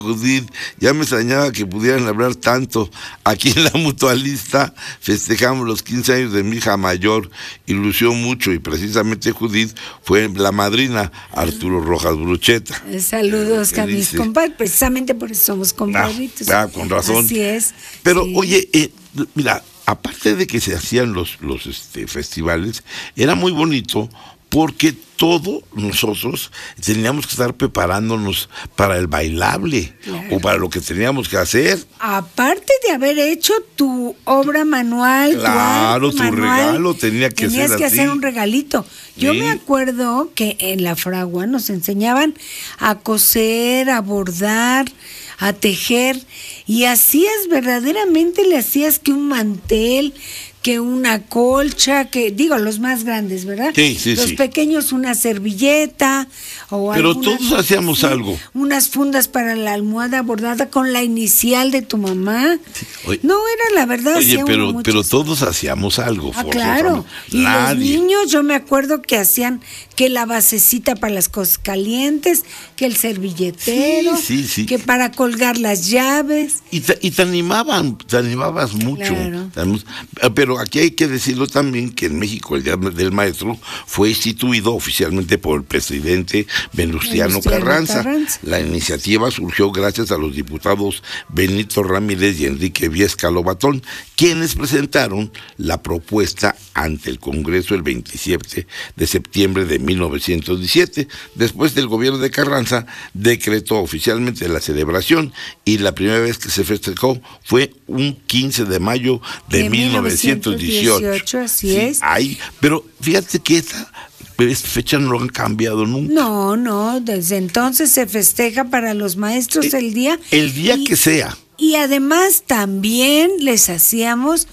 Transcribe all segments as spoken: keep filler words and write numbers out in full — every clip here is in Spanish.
Judith, ya me extrañaba que pudieran hablar tanto. Aquí en la Mutualista festejamos los quince años de mi hija mayor, ilusió mucho, y precisamente Judith fue la madrina, Arturo Rojas Brucheta. Eh, saludos eh, a mis compadres, precisamente por eso somos compadritos. Ah, ah, con razón. Así es. Pero sí. oye, eh, mira, aparte de que se hacían los, los este, festivales, era muy bonito porque todos nosotros teníamos que estar preparándonos para el bailable, claro, o para lo que teníamos que hacer. Aparte de haber hecho tu obra manual, claro, tu, tu manual, regalo tenía que tenías ser que así. hacer un regalito. Yo sí. me acuerdo que en la fragua nos enseñaban a coser, a bordar, a tejer, y hacías verdaderamente, le hacías que un mantel, que una colcha, que digo, los más grandes, ¿verdad? Sí, sí, los sí. pequeños una servilleta o pero algunas, todos hacíamos sí, algo. Unas fundas para la almohada bordada con la inicial de tu mamá. Sí. Oye, no era la verdad. Oye, pero pero todos hacíamos algo. Ah, claro. Y Nadie. los niños, yo me acuerdo que hacían que la basecita para las cosas calientes, que el servilletero, sí, sí, sí. que para colgar las llaves. Y te, y te animaban, te animabas mucho. Claro. Pero aquí hay que decirlo también que en México el Día del Maestro fue instituido oficialmente por el presidente Venustiano, Venustiano Carranza. Carranza. La iniciativa surgió gracias a los diputados Benito Ramírez y Enrique Viesca Lobatón, quienes presentaron la propuesta ante el Congreso el veintisiete de septiembre de mil novecientos diecisiete. Después del gobierno de Carranza decretó oficialmente la celebración y la primera vez que se festejó fue un quince de mayo de, de mil novecientos dieciocho. Así sí, es. Ahí, pero fíjate que esta, esta fecha no lo han cambiado nunca. No, no, desde entonces se festeja para los maestros el, el día. El día y, que sea. Y además también les hacíamos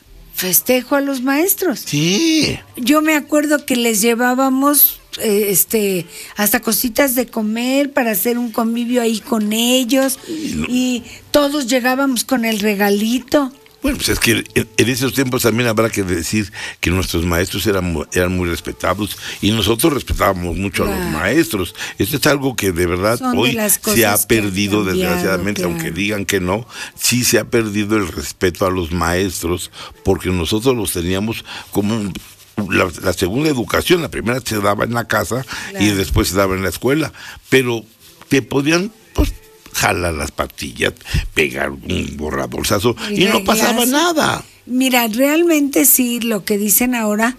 festejo a los maestros. Sí. Yo me acuerdo que les llevábamos eh, este hasta cositas de comer para hacer un convivio ahí con ellos no. y todos llegábamos con el regalito. Bueno, pues es que en, en esos tiempos también habrá que decir que nuestros maestros eran, eran muy respetados y nosotros respetábamos mucho claro. a los maestros. Esto es algo que de verdad Son hoy de se ha perdido, cambiado, desgraciadamente, claro. aunque digan que no, sí se ha perdido el respeto a los maestros porque nosotros los teníamos como un... La, la segunda educación, la primera se daba en la casa claro. y después se daba en la escuela, pero te podían, pues, jalar las patillas, pegar un borradorzazo y, y no pasaba nada. Mira, realmente sí, lo que dicen ahora,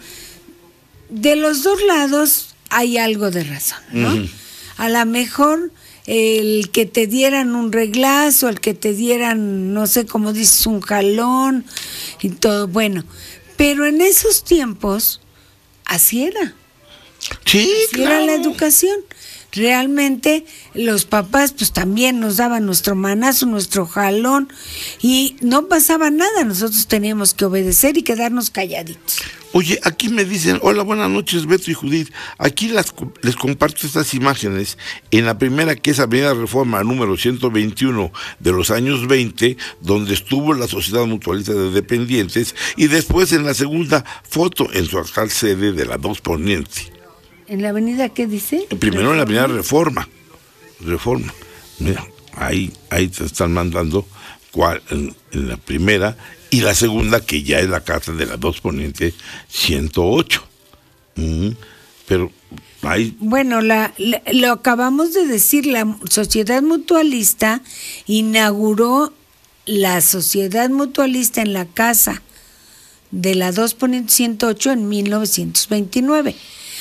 de los dos lados hay algo de razón, ¿no? Uh-huh. A lo mejor el que te dieran un reglazo, el que te dieran, no sé cómo dices, un jalón y todo, bueno, pero en esos tiempos así era. Sí, así claro. era la educación. Realmente los papás pues también nos daban nuestro manazo, nuestro jalón y no pasaba nada, nosotros teníamos que obedecer y quedarnos calladitos. Oye, aquí me dicen, hola, buenas noches, Beto y Judith, aquí las, les comparto estas imágenes, en la primera que es Avenida Reforma número ciento veintiuno de los años veinte, donde estuvo la Sociedad Mutualista de Dependientes, y después en la segunda foto en su actual sede de la dos Poniente. ¿En la avenida qué dice? Primero en la avenida Reforma. Reforma. Mira, ahí, ahí te están mandando cuál, en, en la primera y la segunda, que ya es la casa de la dos Poniente ciento ocho. Mm, pero ahí... Bueno, la, la, lo acabamos de decir, la Sociedad Mutualista inauguró la Sociedad Mutualista en la casa de la dos Poniente ciento ocho en mil novecientos veintinueve.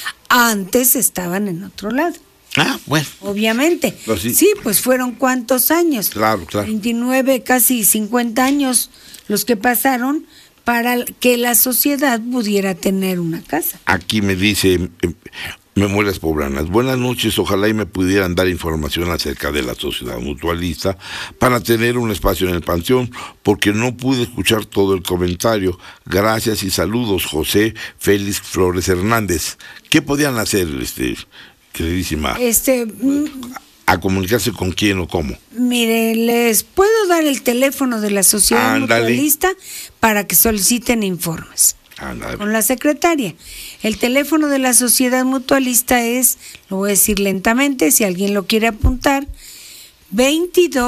Antes estaban en otro lado. Ah, bueno. Obviamente. Pues sí. sí, pues fueron cuántos años. Claro, claro. veintinueve, casi cincuenta años los que pasaron para que la sociedad pudiera tener una casa. Aquí me dice eh, Memorias Poblanas. Buenas noches, ojalá y me pudieran dar información acerca de la Sociedad Mutualista para tener un espacio en el panteón, porque no pude escuchar todo el comentario. Gracias y saludos, José Félix Flores Hernández. ¿Qué podían hacer, este, queridísima? Este... ¿A comunicarse con quién o cómo? Mire, les puedo dar el teléfono de la Sociedad Ándale. Mutualista para que soliciten informes. Ándale. Con la secretaria. El teléfono de la Sociedad Mutualista es, lo voy a decir lentamente, si alguien lo quiere apuntar, veintidós